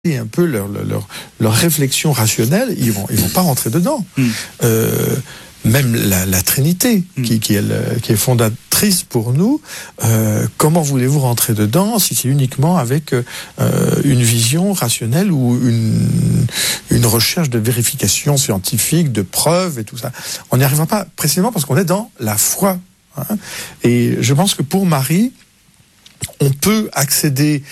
un peu leur réflexion rationnelle, ils vont pas rentrer dedans. Même la Trinité, qui est fondatrice pour nous, comment voulez-vous rentrer dedans si c'est uniquement avec une vision rationnelle ou une recherche de vérification scientifique, de preuves et tout ça. On n'y arrivera pas précisément parce qu'on est dans la foi. Hein. Et je pense que pour Marie, on peut accéder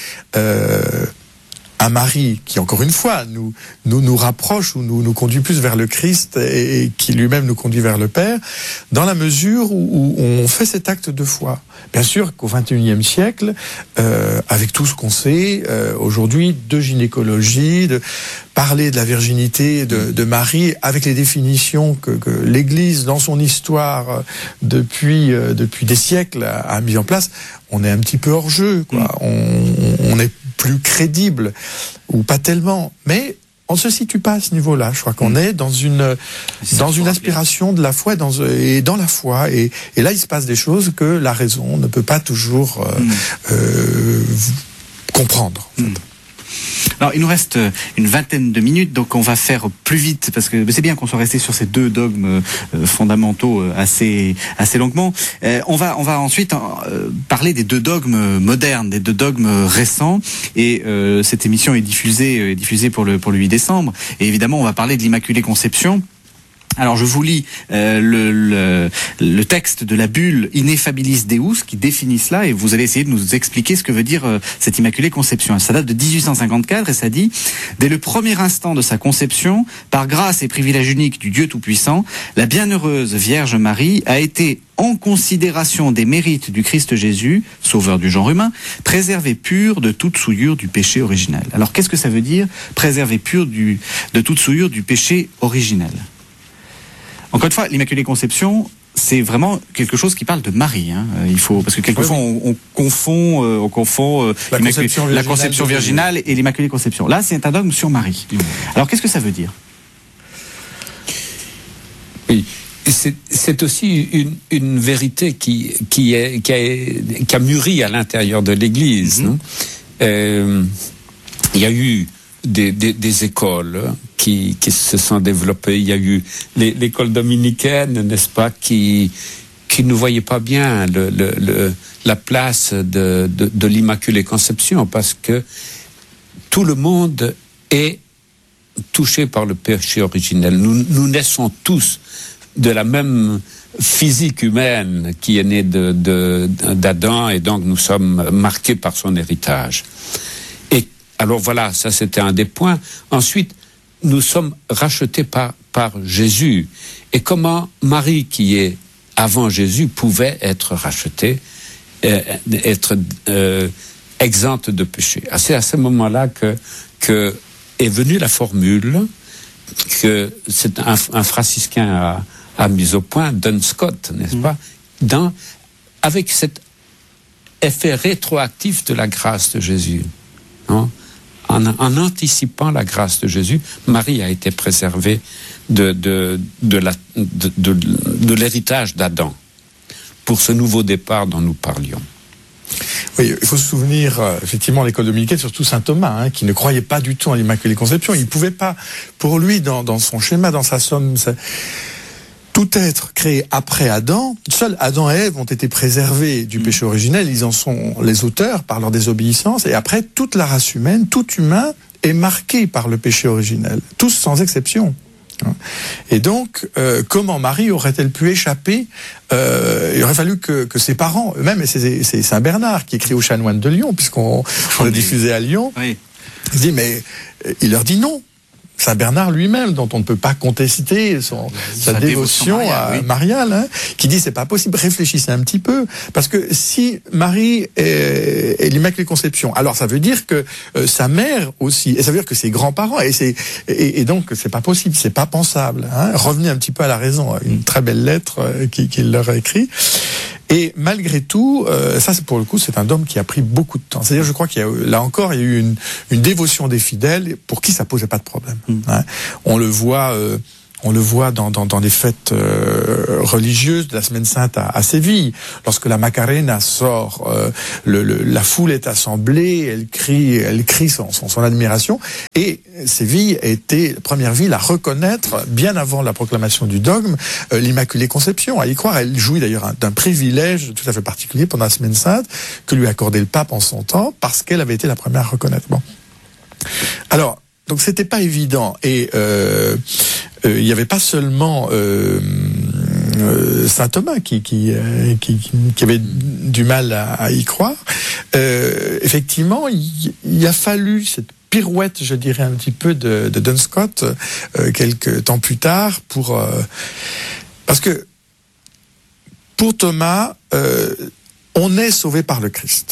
à Marie, qui encore une fois nous rapproche ou nous conduit plus vers le Christ et qui lui-même nous conduit vers le Père, dans la mesure où on fait cet acte de foi. Bien sûr qu'au XXIe siècle, avec tout ce qu'on sait aujourd'hui de gynécologie, de parler de la virginité de Marie, avec les définitions que l'Église, dans son histoire, depuis des siècles, a mis en place, on est un petit peu hors jeu, quoi. On est plus crédible, ou pas tellement, mais on ne se situe pas à ce niveau-là. Je crois qu'on est dans une aspiration de la foi et dans la foi. Et là, il se passe des choses que la raison ne peut pas toujours comprendre. En fait. Alors, il nous reste une vingtaine de minutes, donc on va faire plus vite, parce que c'est bien qu'on soit resté sur ces deux dogmes fondamentaux assez longuement. On va ensuite parler des deux dogmes modernes, des deux dogmes récents, et cette émission est diffusée pour le 8 décembre, et évidemment on va parler de l'Immaculée Conception. Alors je vous lis le texte de la bulle Ineffabilis Deus qui définit cela, et vous allez essayer de nous expliquer ce que veut dire cette Immaculée Conception. Ça date de 1854 et ça dit: dès le premier instant de sa conception, par grâce et privilège unique du Dieu Tout-Puissant, la bienheureuse Vierge Marie a été, en considération des mérites du Christ Jésus, sauveur du genre humain, préservée pure de toute souillure du péché originel. Alors qu'est-ce que ça veut dire, préservée pure de toute souillure du péché originel? Encore une fois, l'Immaculée Conception, c'est vraiment quelque chose qui parle de Marie. Hein. Il faut, parce que quelquefois on confond la conception virginale et l'Immaculée Conception. Là, c'est un dogme sur Marie. Alors, qu'est-ce que ça veut dire? Oui, c'est aussi une vérité qui a mûri à l'intérieur de l'Église. Il y a eu des écoles qui se sont développées. Il y a eu l'école dominicaine, n'est-ce pas, qui ne voyait pas bien la place de l'Immaculée Conception, parce que tout le monde est touché par le péché originel. Nous naissons tous de la même physique humaine qui est née d'Adam, et donc nous sommes marqués par son héritage. Alors voilà, ça c'était un des points. Ensuite, nous sommes rachetés par Jésus. Et comment Marie, qui est avant Jésus, pouvait être rachetée, être exempte de péché? C'est à ce moment-là que est venue la formule que c'est un franciscain a mis au point, Duns Scott, n'est-ce pas, avec cet effet rétroactif de la grâce de Jésus. Hein? En anticipant la grâce de Jésus, Marie a été préservée de l'héritage d'Adam pour ce nouveau départ dont nous parlions. Oui, il faut se souvenir, effectivement, l'école dominicaine, surtout saint Thomas, qui ne croyait pas du tout en l'Immaculée Conception. Il ne pouvait pas, pour lui, dans son schéma, dans sa somme, tout être créé après Adam, seuls Adam et Ève ont été préservés du péché originel, ils en sont les auteurs par leur désobéissance, et après, toute la race humaine, tout humain est marqué par le péché originel, tous sans exception. Et donc, comment Marie aurait-elle pu échapper? Il aurait fallu que ses parents, eux-mêmes, et c'est Saint Bernard qui écrit aux chanoines de Lyon, puisqu'on l'a diffusé à Lyon, il dit, mais il leur dit non. Saint Bernard lui-même, dont on ne peut pas contester sa dévotion mariale, qui dit c'est pas possible, réfléchissez un petit peu, parce que si Marie est l'Immaculée Conception, alors ça veut dire que sa mère aussi, et ça veut dire que ses grands-parents, et donc c'est pas possible, c'est pas pensable. Revenez un petit peu à la raison, une très belle lettre qu'il leur a écrite. Et malgré tout, ça c'est pour le coup, c'est un dogme qui a pris beaucoup de temps. C'est-à-dire, je crois qu'il y a là encore, il y a eu une dévotion des fidèles pour qui ça posait pas de problème. On le voit On le voit dans les fêtes religieuses de la Semaine Sainte à Séville. Lorsque la Macarena sort, la foule est assemblée, elle crie son admiration. Et Séville a été la première ville à reconnaître, bien avant la proclamation du dogme, l'Immaculée Conception. À y croire, elle jouit d'ailleurs d'un privilège tout à fait particulier pendant la Semaine Sainte que lui accordait le pape en son temps, parce qu'elle avait été la première à reconnaître. Bon. Alors, donc c'était pas évident, et il n'y avait pas seulement saint Thomas qui avait du mal à y croire. Effectivement, il a fallu cette pirouette, je dirais un petit peu de Duns Scotus quelques temps plus tard parce que pour Thomas, on est sauvé par le Christ.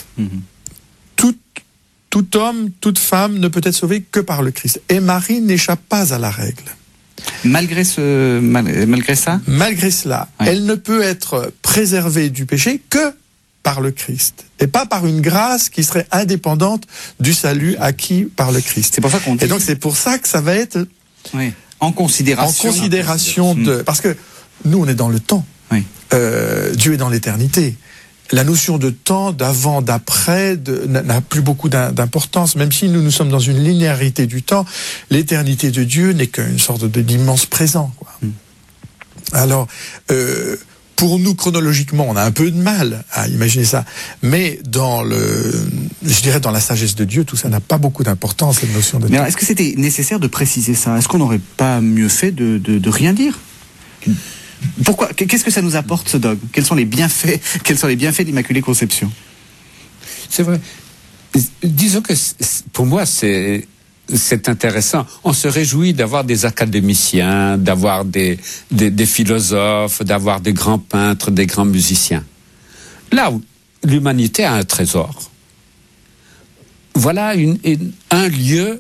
Tout homme, toute femme ne peut être sauvé que par le Christ. Et Marie n'échappe pas à la règle. Malgré ça? Malgré cela, oui. Elle ne peut être préservée du péché que par le Christ. Et pas par une grâce qui serait indépendante du salut acquis par le Christ. C'est pour ça qu'on dit... Et donc c'est pour ça que ça va être... Oui. En considération de... Parce que nous, on est dans le temps. Oui. Dieu est dans l'éternité. La notion de temps, d'avant, d'après, n'a plus beaucoup d'importance. Même si nous sommes dans une linéarité du temps, l'éternité de Dieu n'est qu'une sorte d'immense présent, quoi. Alors, pour nous, chronologiquement, on a un peu de mal à imaginer ça. Mais dans la sagesse de Dieu, tout ça n'a pas beaucoup d'importance, cette notion de temps. Mais alors, est-ce que c'était nécessaire de préciser ça? Est-ce qu'on n'aurait pas mieux fait de rien dire? Pourquoi? Qu'est-ce que ça nous apporte, ce dogme? Quels sont les bienfaits de l'Immaculée Conception? C'est vrai. Disons que pour moi, c'est intéressant. On se réjouit d'avoir des académiciens, d'avoir des philosophes, d'avoir des grands peintres, des grands musiciens. Là où l'humanité a un trésor. Voilà un lieu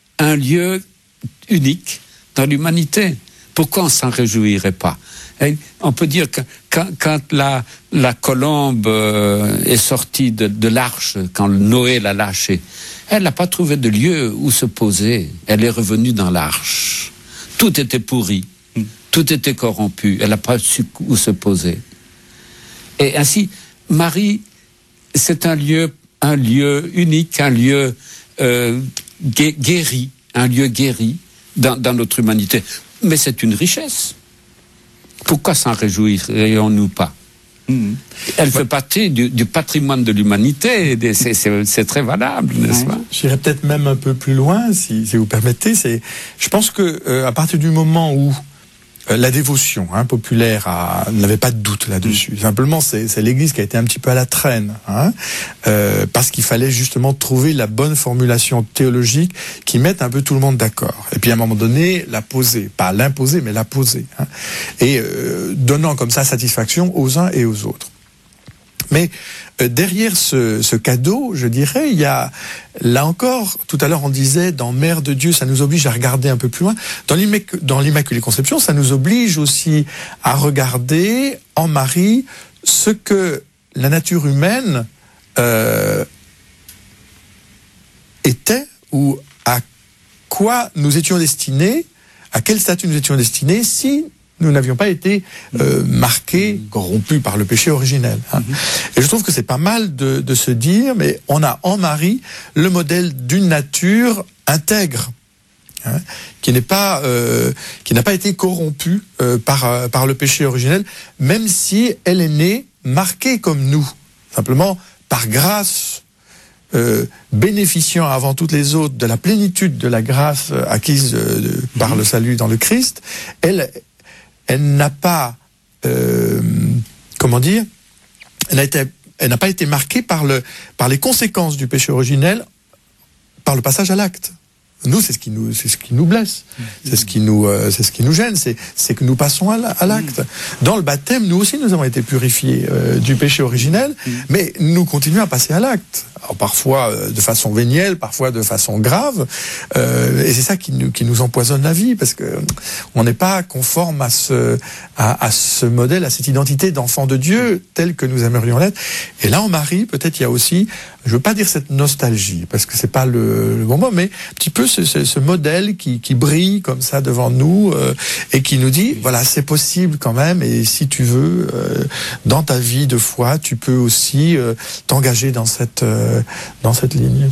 unique dans l'humanité. Pourquoi on s'en réjouirait pas? Et on peut dire que quand la colombe est sortie de l'arche, quand Noé l'a lâchée, elle n'a pas trouvé de lieu où se poser. Elle est revenue dans l'arche. Tout était pourri, tout était corrompu. Elle n'a pas su où se poser. Et ainsi, Marie, c'est un lieu unique, un lieu guéri, dans notre humanité. Mais c'est une richesse. Pourquoi s'en réjouirions-nous pas? Elle fait partie du patrimoine de l'humanité. C'est très valable, n'est-ce pas? J'irais peut-être même un peu plus loin, si vous permettez. Je pense que à partir du moment où la dévotion populaire n'avait pas de doute là-dessus. Simplement, c'est l'Église qui a été un petit peu à la traîne, parce qu'il fallait justement trouver la bonne formulation théologique qui mette un peu tout le monde d'accord. Et puis à un moment donné, la poser, pas l'imposer, mais la poser, et donnant comme ça satisfaction aux uns et aux autres. Mais derrière ce cadeau, je dirais, il y a, là encore, tout à l'heure on disait, dans Mère de Dieu, ça nous oblige à regarder un peu plus loin. Dans l'Immaculée Conception, ça nous oblige aussi à regarder en Marie ce que la nature humaine était, ou à quoi nous étions destinés, à quel statut nous étions destinés si nous n'avions pas été marqués, corrompus par le péché originel. Et je trouve que c'est pas mal de se dire, mais on a en Marie le modèle d'une nature intègre, qui n'a pas été corrompue par le péché originel, même si elle est née marquée comme nous, simplement par grâce, bénéficiant avant toutes les autres de la plénitude de la grâce acquise par le salut dans le Christ. Elle n'a pas, elle n'a pas été marquée par les conséquences du péché originel, par le passage à l'acte. Nous, c'est ce qui nous blesse, c'est ce qui nous gêne, c'est que nous passons à l'acte. Dans le baptême, nous aussi, nous avons été purifiés du péché originel, mais nous continuons à passer à l'acte. Alors, parfois de façon vénielle, parfois de façon grave, et c'est ça qui nous empoisonne la vie, parce que on n'est pas conforme à ce modèle, à cette identité d'enfant de Dieu telle que nous aimerions l'être. Et là, en Marie, peut-être il y a aussi, je veux pas dire cette nostalgie, parce que c'est pas le bon mot, mais un petit peu peu ce modèle qui brille comme ça devant nous et qui nous dit, voilà, c'est possible quand même, et si tu veux, dans ta vie de foi, tu peux aussi t'engager dans cette ligne.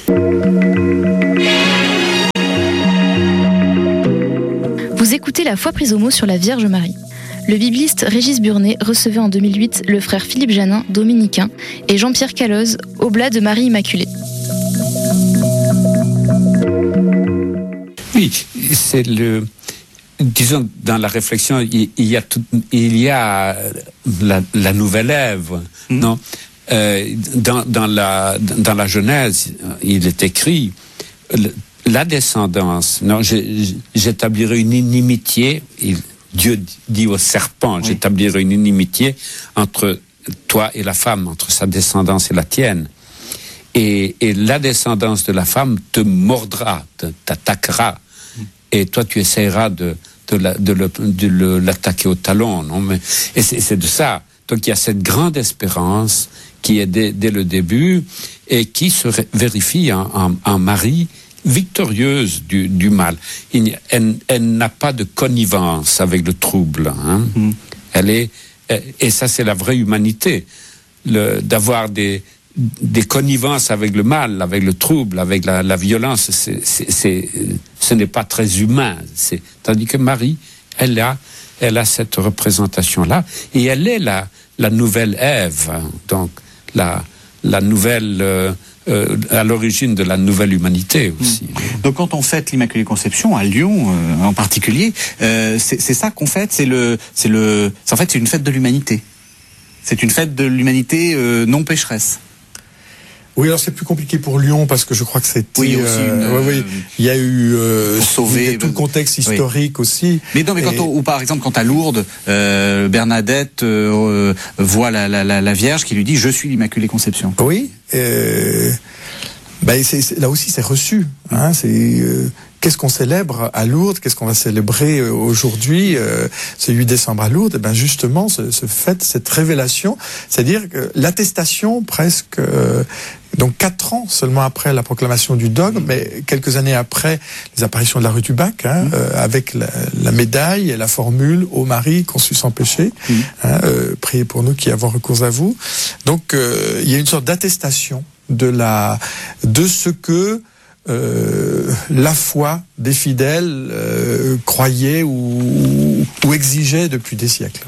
Vous écoutez La foi prise au mot sur la Vierge Marie. Le bibliste Régis Burnet recevait en 2008 le frère Philippe Janin, dominicain, et Jean-Pierre Caloz, oblat de Marie Immaculée. Oui, c'est disons, dans la réflexion, il y a la nouvelle Ève, non? Dans la Genèse, il est écrit la descendance. Non, j'établirai une inimitié. Dieu dit au serpent, oui. J'établirai une inimitié entre toi et la femme, entre sa descendance et la tienne. Et la descendance de la femme te mordra, t'attaquera. Et toi, tu essaieras de l'attaquer au talon. Non? Et c'est de ça. Donc, il y a cette grande espérance qui est dès le début et qui se vérifie en Marie, victorieuse du mal. Elle n'a pas de connivence avec le trouble. Hein. Et ça, c'est la vraie humanité. D'avoir des connivences avec le mal, avec le trouble, avec la violence, ce n'est pas très humain. Tandis que Marie, elle a cette représentation-là, et elle est la nouvelle Ève, donc la nouvelle, à l'origine de la nouvelle humanité aussi. Donc quand on fête l'Immaculée Conception à Lyon en particulier, c'est ça qu'on fête, en fait c'est une fête de l'humanité. C'est une fête de l'humanité non pécheresse. Oui, alors c'est plus compliqué pour Lyon parce que je crois que c'était. Oui, aussi. Il y a eu sauver tout le contexte historique aussi. Mais non, mais ou par exemple quand à Lourdes, Bernadette voit la Vierge qui lui dit: je suis l'Immaculée Conception. Oui. Là aussi c'est reçu. Hein, qu'est-ce qu'on célèbre à Lourdes? Qu'est-ce qu'on va célébrer aujourd'hui, ce 8 décembre à Lourdes? Ben justement, ce fait, cette révélation, c'est-à-dire que l'attestation presque, donc 4 ans seulement après la proclamation du dogme, mais quelques années après les apparitions de la rue du Bac, avec la médaille et la formule « Ô Marie, conçue sans péché », priez pour nous qui avons recours à vous. Donc il y a une sorte d'attestation de ce que la foi des fidèles croyait ou exigeait depuis des siècles.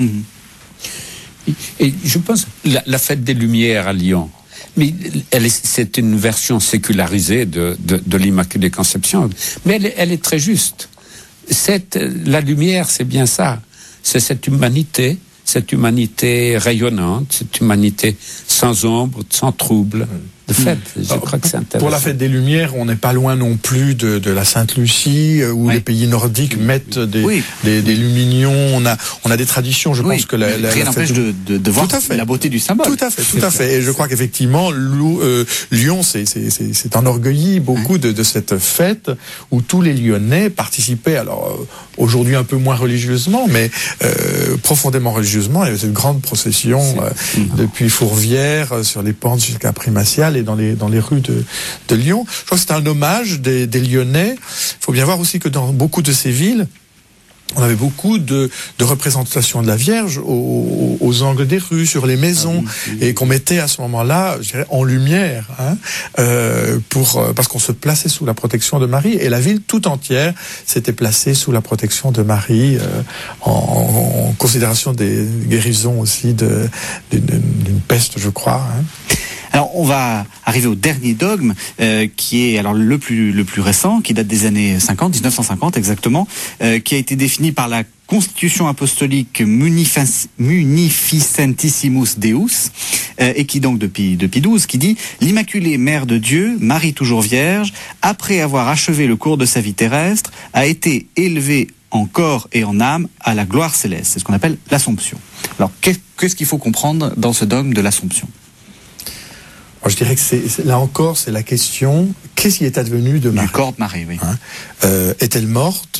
Et je pense la fête des Lumières à Lyon, mais c'est une version sécularisée de l'Immaculée Conception, mais elle est très juste. La lumière, c'est bien ça. C'est cette humanité rayonnante, cette humanité sans ombre, sans trouble. De fait, je crois que c'est intéressant. Pour la fête des Lumières, on n'est pas loin non plus de la Sainte-Lucie, où les pays nordiques mettent des luminions. On a des traditions. Je pense que rien n'empêche de voir la beauté du symbole. Tout à fait. Et je crois qu'effectivement, Lyon c'est enorgueilli beaucoup de cette fête où tous les Lyonnais participaient. Alors aujourd'hui un peu moins religieusement, mais profondément religieusement. Il y avait cette grande procession depuis Fourvière sur les pentes jusqu'à Primatial et dans les rues de Lyon. Je crois que c'est un hommage des Lyonnais. Il faut bien voir aussi que dans beaucoup de ces villes, on avait beaucoup de représentations de la Vierge aux angles des rues, sur les maisons, et qu'on mettait à ce moment-là, je dirais, en lumière, parce qu'on se plaçait sous la protection de Marie, et la ville tout entière s'était placée sous la protection de Marie, en considération des guérisons aussi d'une peste, je crois. Alors, on va arriver au dernier dogme, qui est alors le plus récent, qui date des années 1950 exactement, qui a été défini par la Constitution apostolique Munificentissimus Deus, et qui donc depuis 12, qui dit: l'Immaculée Mère de Dieu, Marie toujours Vierge, après avoir achevé le cours de sa vie terrestre, a été élevée en corps et en âme à la gloire céleste. C'est ce qu'on appelle l'Assomption. Alors, qu'est-ce qu'il faut comprendre dans ce dogme de l'Assomption ? je dirais que là encore, c'est la question, qu'est-ce qui est advenu de Marie ? Du corps de Marie, oui. Est-elle morte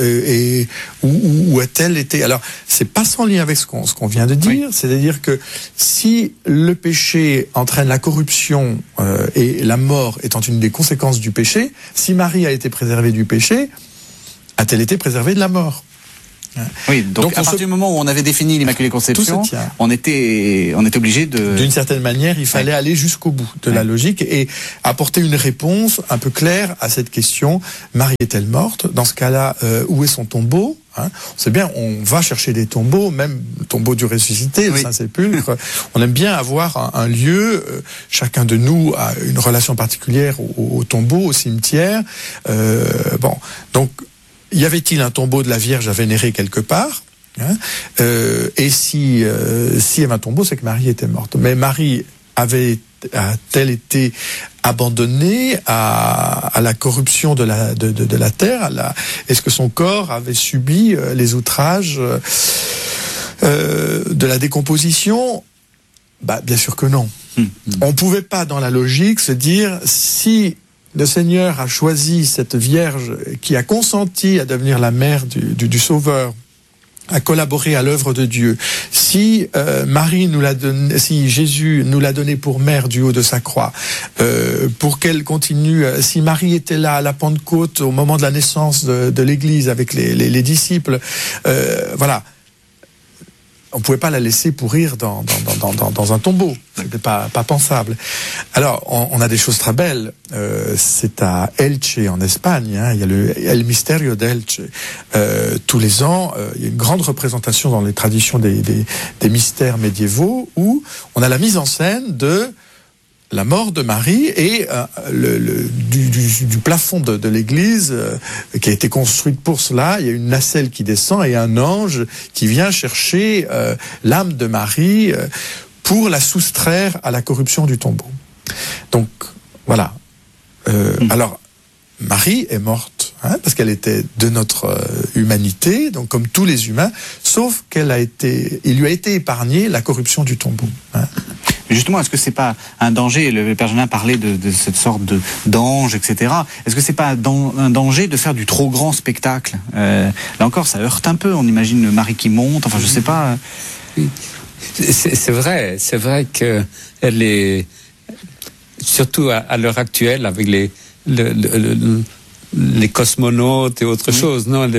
ou a-t-elle été... Alors, c'est pas sans lien avec ce qu'on vient de dire, c'est-à-dire que si le péché entraîne la corruption et la mort étant une des conséquences du péché, si Marie a été préservée du péché, a-t-elle été préservée de la mort ? Oui, donc à partir du moment où on avait défini l'Immaculée Conception, on était obligé de... D'une certaine manière, il fallait aller jusqu'au bout de la logique et apporter une réponse un peu claire à cette question. Marie est-elle morte ? Dans ce cas-là, où est son tombeau ? On sait bien, on va chercher des tombeaux, même le tombeau du ressuscité, le Saint-Sépulcre. On aime bien avoir un lieu. Chacun de nous a une relation particulière au tombeau, au cimetière. Donc, y avait-il un tombeau de la Vierge à vénérer quelque part ? Et si y avait un tombeau, c'est que Marie était morte. Mais Marie a-t-elle été abandonnée à la corruption de la terre ? Est-ce que son corps avait subi les outrages de la décomposition ? Bien sûr que non. On ne pouvait pas, dans la logique, se dire si le Seigneur a choisi cette Vierge qui a consenti à devenir la mère du Sauveur, à collaborer à l'œuvre de Dieu. Si si Jésus nous l'a donné pour mère du haut de sa croix, pour qu'elle continue. Si Marie était là à la Pentecôte au moment de la naissance de l'Église avec les disciples, voilà. On ne pouvait pas la laisser pourrir dans un tombeau. C'était pas pensable. Alors, on a des choses très belles. C'est à Elche, en Espagne. Il y a le El Misterio d'Elche. Tous les ans, il y a une grande représentation dans les traditions des mystères médiévaux où on a la mise en scène de la mort de Marie et du plafond de l'église qui a été construite pour cela. Il y a une nacelle qui descend et un ange qui vient chercher l'âme de Marie pour la soustraire à la corruption du tombeau. Donc, voilà. Alors, Marie est morte, parce qu'elle était de notre humanité, donc comme tous les humains, sauf il lui a été épargné la corruption du tombeau. Justement, est-ce que c'est pas un danger ? Le Père Janin parlait de cette sorte d'ange, etc. Est-ce que c'est pas un danger de faire du trop grand spectacle ? Là encore, ça heurte un peu. On imagine Marie qui monte. Enfin, je sais pas. C'est vrai que elle est, surtout à l'heure actuelle, avec les cosmonautes et autre chose. Non,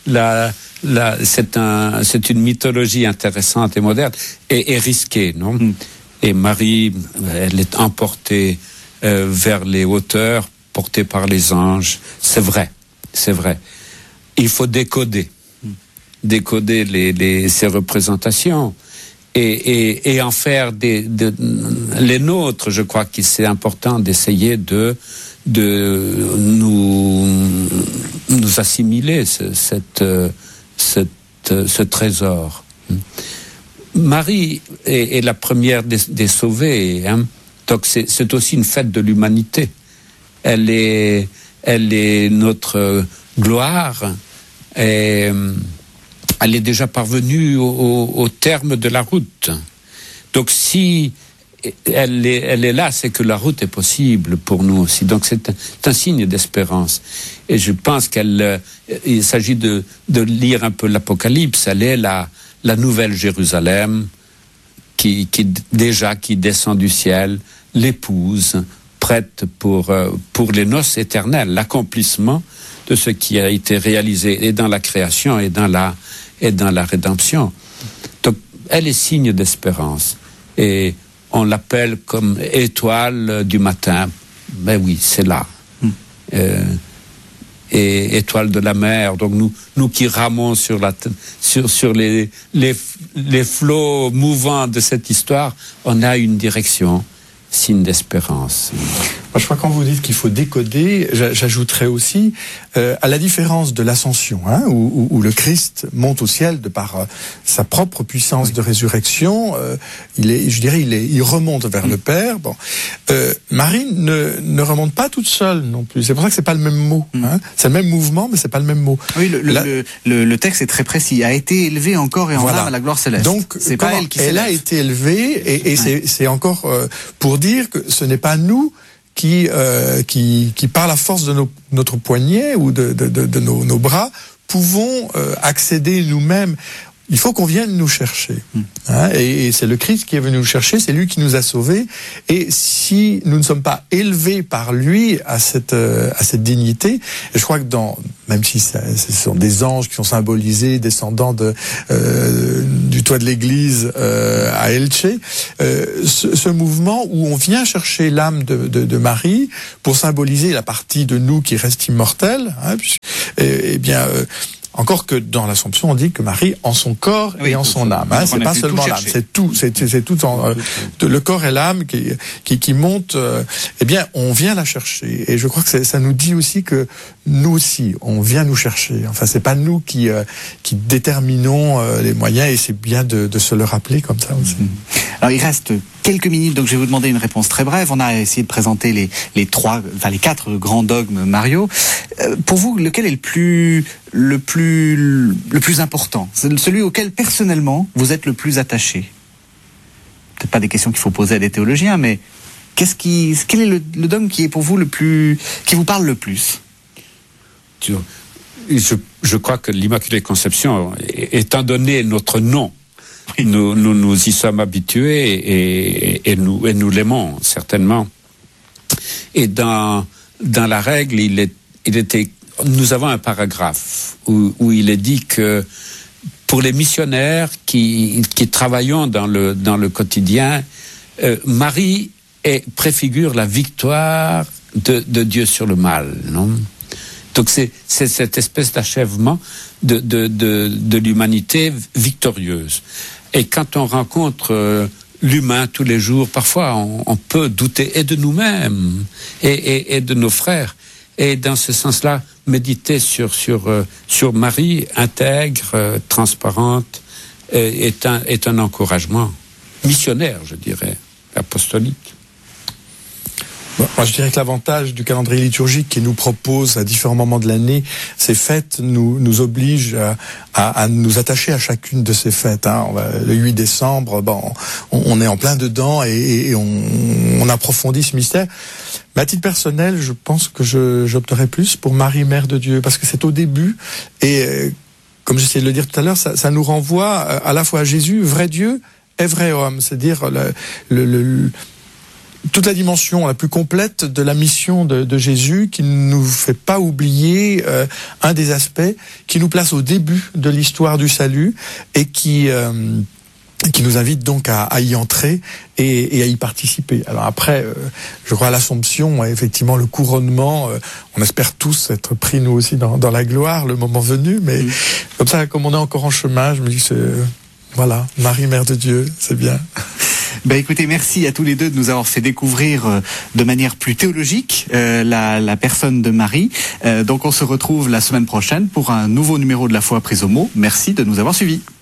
c'est une mythologie intéressante et moderne et risquée, non ? Et Marie, elle est emportée vers les hauteurs, portée par les anges. C'est vrai. Il faut décoder ces représentations et en faire les nôtres. Je crois que c'est important d'essayer de nous assimiler ce trésor. Marie est la première des sauvées, donc c'est aussi une fête de l'humanité. Elle est notre gloire. Et elle est déjà parvenue au terme de la route. Donc si elle est là, c'est que la route est possible pour nous aussi. Donc c'est un signe d'espérance. Et je pense il s'agit de lire un peu l'Apocalypse. Elle est la nouvelle Jérusalem qui descend du ciel, l'épouse, prête pour les noces éternelles, l'accomplissement de ce qui a été réalisé et dans la création et dans la rédemption. Donc, elle est signe d'espérance. Et on l'appelle comme étoile du matin. Ben oui, c'est là. Et étoile de la mer. Donc nous qui ramons sur les flots mouvants de cette histoire, on a une direction, signe d'espérance. Je crois que quand vous dites qu'il faut décoder, j'ajouterais aussi, à la différence de l'ascension, où le Christ monte au ciel de par sa propre puissance de résurrection, il remonte vers le Père. Bon, Marie ne remonte pas toute seule non plus. C'est pour ça que c'est pas le même mot. C'est le même mouvement, mais c'est pas le même mot. Oui, le texte est très précis. A été élevée encore et en âme à la gloire céleste. Donc, c'est pas elle qui elle a été élevée, et c'est encore pour dire que ce n'est pas nous qui par la force de notre poignet ou de nos bras, pouvons accéder nous-mêmes. Il faut qu'on vienne nous chercher. Et c'est le Christ qui est venu nous chercher, c'est lui qui nous a sauvés. Et si nous ne sommes pas élevés par lui à cette dignité, et je crois que même si ce sont des anges qui sont symbolisés, descendants du toit de l'église à Elche, ce mouvement où on vient chercher l'âme de Marie pour symboliser la partie de nous qui reste immortelle, encore que dans l'Assomption, on dit que Marie en son corps et en son âme. C'est pas seulement l'âme, c'est tout. C'est tout le corps et l'âme qui montent. On vient la chercher. Et je crois que ça nous dit aussi que nous aussi, on vient nous chercher. Enfin, c'est pas nous qui déterminons les moyens, et c'est bien de se le rappeler comme ça aussi. Alors, il reste quelques minutes, donc je vais vous demander une réponse très brève. On a essayé de présenter les 4 grands dogmes mariaux. Pour vous, lequel est le plus important, celui auquel personnellement vous êtes le plus attaché? Peut-être pas des questions qu'il faut poser à des théologiens, mais quel est le dogme qui est pour vous qui vous parle le plus? Je crois que l'Immaculée Conception, étant donné notre nom, nous y sommes habitués et nous l'aimons certainement. Et dans la règle, nous avons un paragraphe où il est dit que pour les missionnaires qui travaillons dans le quotidien, Marie préfigure la victoire de Dieu sur le mal, non? Donc c'est cette espèce d'achèvement de l'humanité victorieuse. Et quand on rencontre l'humain tous les jours, parfois on peut douter et de nous-mêmes et de nos frères. Et dans ce sens-là, méditer sur Marie intègre, transparente, est un encouragement missionnaire, je dirais, apostolique. Moi, je dirais que l'avantage du calendrier liturgique qui nous propose à différents moments de l'année ces fêtes nous oblige à nous attacher à chacune de ces fêtes. Le 8 décembre, on est en plein dedans et on approfondit ce mystère. Mais à titre personnel, je pense que j'opterais plus pour Marie, Mère de Dieu, parce que c'est au début, et comme j'essayais de le dire tout à l'heure, ça nous renvoie à la fois à Jésus, vrai Dieu et vrai homme, c'est-à-dire toute la dimension la plus complète de la mission de Jésus, qui ne nous fait pas oublier un des aspects qui nous place au début de l'histoire du salut et qui nous invite donc à y entrer et à y participer. Alors après, je crois à l'Assomption, effectivement le couronnement, on espère tous être pris nous aussi dans la gloire le moment venu, mais comme ça, comme on est encore en chemin, je me dis que voilà, Marie, Mère de Dieu, c'est bien. Écoutez, merci à tous les deux de nous avoir fait découvrir de manière plus théologique la personne de Marie. Donc on se retrouve la semaine prochaine pour un nouveau numéro de La Foi prise au mot. Merci de nous avoir suivis.